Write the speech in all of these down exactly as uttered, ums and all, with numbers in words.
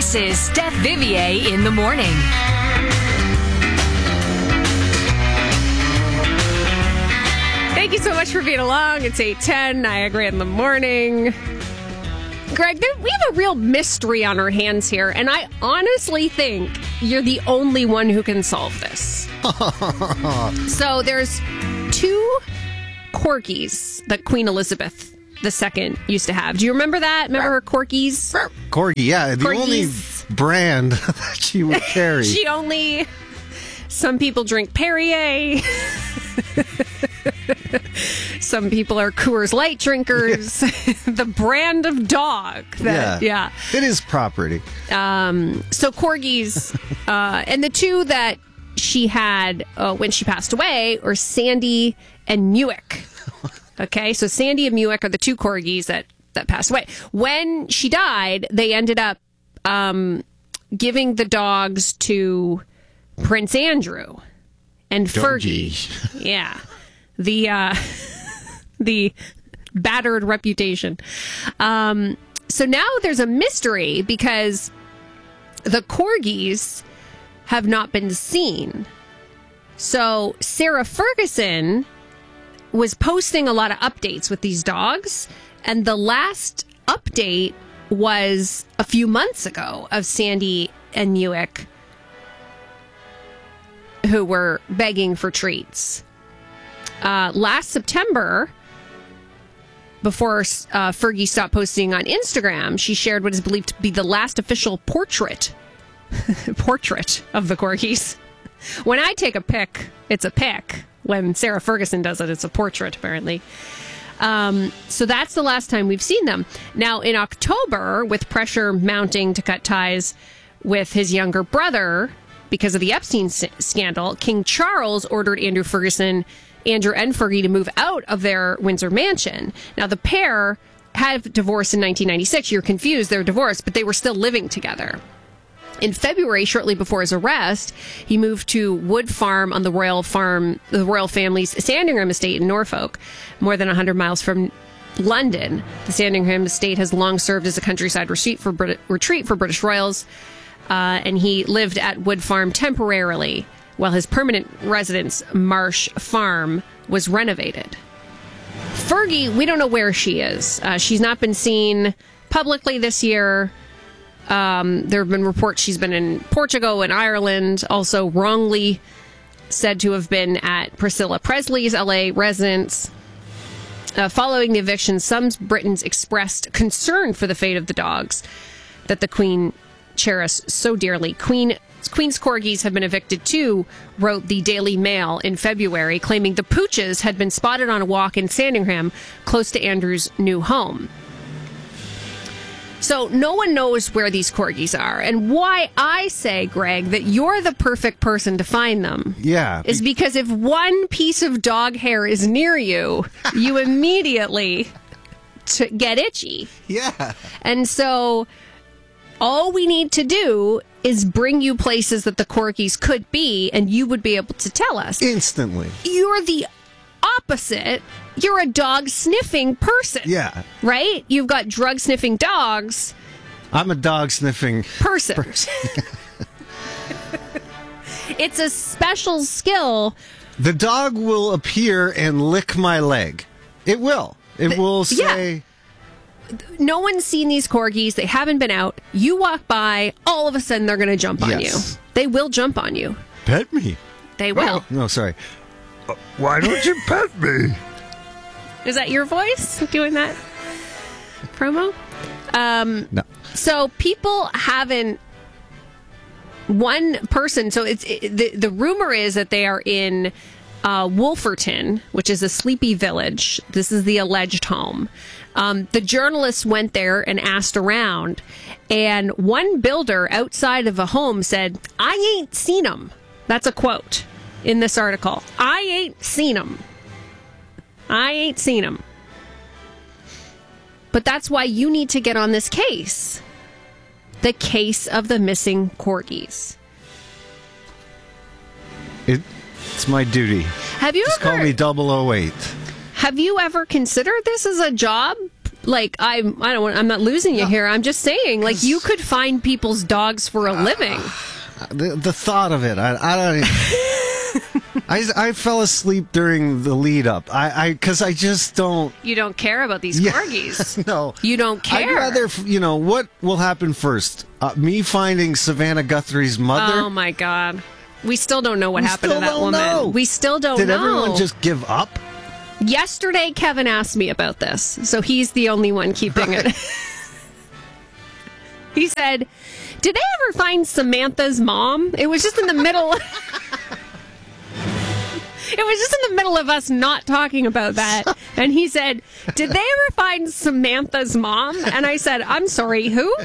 This is Steph Vivier in the morning. Thank you so much for being along. It's eight ten, Niagara in the morning. Greg, there, we have a real mystery on our hands here, and I honestly think you're the only one who can solve this. So there's two corgis that Queen Elizabeth the Second used to have. Do you remember that? Remember her corgis? Corgi, yeah. The Corgis. only brand that she would carry. She only... Some people drink Perrier. Some people are Coors Light drinkers. The brand of dog. That, yeah. yeah. It is property. Um, so corgis, uh, and the two that she had uh, when she passed away are Sandy and Muick. Okay, so Sandy and Muick are the two corgis that, that passed away. When she died, they ended up um, giving the dogs to Prince Andrew and Doggy. Fergie. Yeah. The uh, the battered reputation. Um, so now there's a mystery because the corgis have not been seen. So Sarah Ferguson was posting a lot of updates with these dogs, and the last update was a few months ago of Sandy and Muick, who were begging for treats. Uh, last September, before uh, Fergie stopped posting on Instagram, she shared what is believed to be the last official portrait portrait of the corgis. When I take a pic, it's a pic. When Sarah Ferguson does it, it's a portrait, apparently. Um, so that's the last time we've seen them. Now, in October, with pressure mounting to cut ties with his younger brother because of the Epstein s- scandal, King Charles ordered Andrew Ferguson, Andrew and Fergie to move out of their Windsor mansion. Now, the pair had divorced in nineteen ninety-six. You're confused. They're divorced, but they were still living together. In February, shortly before his arrest, he moved to Wood Farm on the royal farm, the royal family's Sandringham estate in Norfolk, more than one hundred miles from London. The Sandringham estate has long served as a countryside retreat for, Brit- retreat for British royals, uh, and he lived at Wood Farm temporarily while his permanent residence, Marsh Farm, was renovated. Fergie, we don't know where she is. Uh, she's not been seen publicly this year. Um, there have been reports she's been in Portugal and Ireland, also wrongly said to have been at Priscilla Presley's L A residence. Uh, following the eviction, some Britons expressed concern for the fate of the dogs that the Queen cherished so dearly. Queen Queen's corgis have been evicted too, wrote the Daily Mail in February, claiming the pooches had been spotted on a walk in Sandringham, close to Andrew's new home. So no one knows where these corgis are. And why I say, Greg, that you're the perfect person to find them. Yeah. Is because if one piece of dog hair is near you, you immediately t- get itchy. Yeah. And so all we need to do is bring you places that the corgis could be, and you would be able to tell us. Instantly. You're the opposite. You're a dog sniffing person. Yeah. Right? You've got drug sniffing dogs. I'm a dog sniffing Person. person. It's a special skill. The dog will appear and lick my leg. It will. It The- will say... yeah. No one's seen these corgis. They haven't been out. You walk by, all of a sudden they're going to jump on Yes. you. They will jump on you. Pet me. They will. Oh, no, sorry. Uh, why don't you pet me? Is that your voice doing that promo? Um, No. So people haven't. One person. So it's it, the the rumor is that they are in uh, Wolferton, which is a sleepy village. This is the alleged home. Um, the journalists went there and asked around, and one builder outside of a home said, "I ain't seen them." That's a quote in this article. I ain't seen them. I ain't seen them. But that's why you need to get on this case. The case of the missing corgis. It, it's my duty. Have you Just ever call me double oh eight. Have you ever considered this as a job? like I'm I don't want, I'm not losing you here. I'm just saying, like, you could find people's dogs for a living. Uh, the, the thought of it, I, I don't even... I, I fell asleep during the lead up. I because I, I just don't. You don't care about these Yeah. corgis. No, You don't care. I'd rather, you know, what will happen first? Uh, me finding Savannah Guthrie's mother. Oh my God. We still don't know what We happened to still that don't woman. know. We still don't Did know. everyone just give up? Yesterday, Kevin asked me about this, so he's the only one keeping it. He said, "Did they ever find Samantha's mom?" It was just in the middle. It was just in the middle of us not talking about that. And he said, "Did they ever find Samantha's mom?" And I said, "I'm sorry, who?"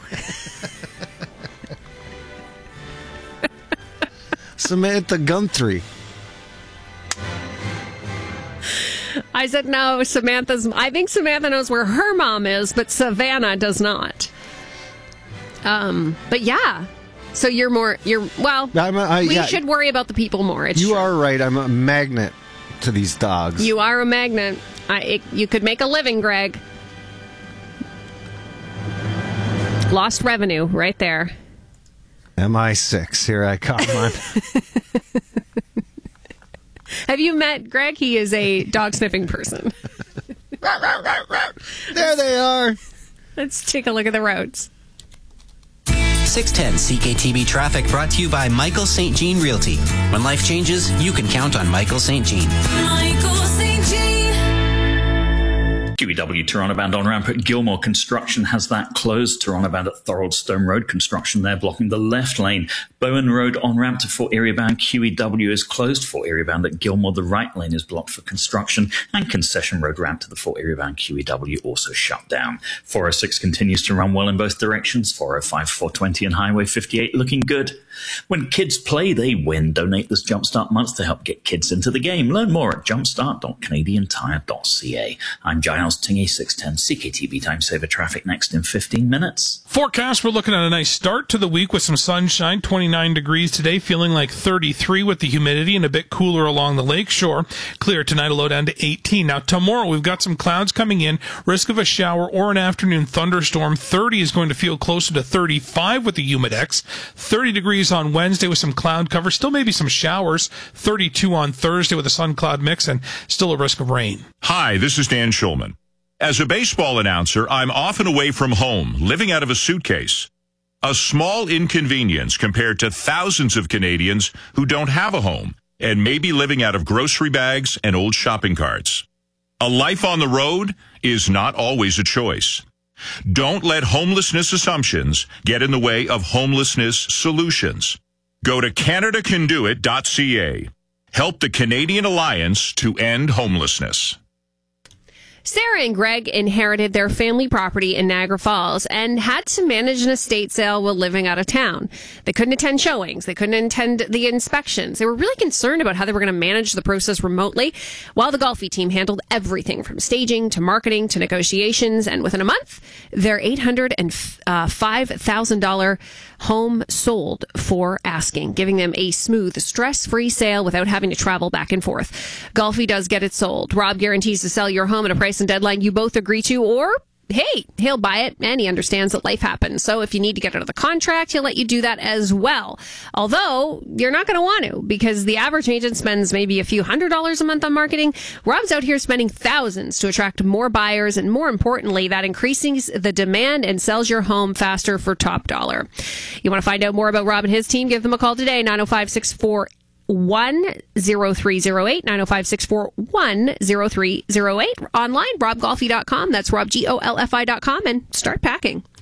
Samantha Guthrie. I said, "No, Samantha's, I think Samantha knows where her mom is, but Savannah does not." Um, but yeah. So you're more, you're, well, I'm a, I, we yeah, should worry about the people more. It's You true. are right. I'm a magnet to these dogs. You are a magnet. I, it, you could make a living, Greg. Lost revenue right there. M I six. Here I come. Have you met Greg? He is a dog sniffing person. There they are. Let's take a look at the roads. six ten C K T B traffic brought to you by Michael Saint Jean Realty. When life changes, you can count on Michael Saint Jean. Michael Saint Jean. Q E W Toronto bound on ramp at Gilmore. Construction has that closed. Toronto bound at Thorold Stone Road. Construction there blocking the left lane. Bowen Road on ramp to Fort Erie bound Q E W is closed. Fort Erie bound at Gilmore. The right lane is blocked for construction. And Concession Road ramp to the Fort Erie bound Q E W also shut down. four oh six continues to run well in both directions. four oh five, four twenty and Highway fifty-eight looking good. When kids play, they win. Donate this Jumpstart month to help get kids into the game. Learn more at jumpstart dot canadian tire dot c a. I'm Giles Tingy, six ten C K T B Time Saver traffic next in fifteen minutes. Forecast, we're looking at a nice start to the week with some sunshine, twenty-nine degrees today, feeling like thirty-three with the humidity and a bit cooler along the lake shore. Clear tonight, a low down to eighteen. Now tomorrow we've got some clouds coming in, risk of a shower or an afternoon thunderstorm. thirty is going to feel closer to thirty-five with the humidex. thirty degrees on Wednesday with some cloud cover, still maybe some showers. thirty-two on Thursday with a sun cloud mix and still a risk of rain. Hi, this is Dan Schulman. As a baseball announcer, I'm often away from home, living out of a suitcase. A small inconvenience compared to thousands of Canadians who don't have a home and may be living out of grocery bags and old shopping carts. A life on the road is not always a choice. Don't let homelessness assumptions get in the way of homelessness solutions. Go to canada can do it dot c a. Help the Canadian Alliance to end homelessness. Sarah and Greg inherited their family property in Niagara Falls and had to manage an estate sale while living out of town. They couldn't attend showings. They couldn't attend the inspections. They were really concerned about how they were going to manage the process remotely, while the Golfi team handled everything from staging to marketing to negotiations. And within a month, their eight hundred five thousand dollars home sold for asking, giving them a smooth, stress-free sale without having to travel back and forth. Golfi does get it sold. Rob guarantees to sell your home at a price and deadline you both agree to, or hey, he'll buy it, and he understands that life happens. So if you need to get out of the contract, he'll let you do that as well. Although you're not going to want to, because the average agent spends maybe a few hundred dollars a month on marketing. Rob's out here spending thousands to attract more buyers, and more importantly, that increases the demand and sells your home faster for top dollar. You want to find out more about Rob and his team? Give them a call today, nine oh five, six four one zero three zero eight, nine oh five, six four one zero three zero eight. Online, rob golfi dot com. That's rob, G O L F I dot com, and start packing.